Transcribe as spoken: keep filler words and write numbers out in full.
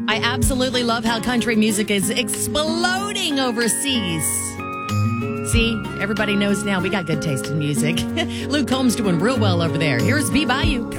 I absolutely love how country music is exploding overseas. See, everybody knows now we got good taste in music. Luke Combs doing real well over there. Here's V Bayou.